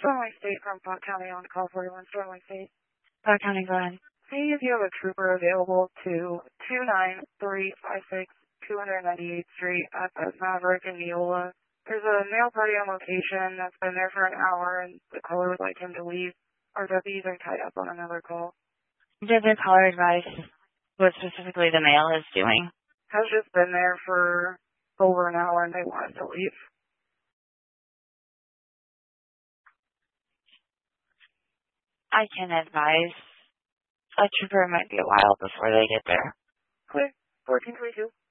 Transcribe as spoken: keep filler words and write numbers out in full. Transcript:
Sterling State from Font County on call forty-one, Sterling State. Font County, go ahead. See if you have a trooper available to two nine three five six, two ninety-eighth Street at the Maverick in Neola. There's a male party on location that's been there for an hour, and the caller would like him to leave. Our deputies are tied up on another call. Did the caller advise what specifically the male is doing? Has just been there for over an hour, and they want us to leave. I can advise. A trooper might be a while before they get there. Clear. fourteen twenty-two.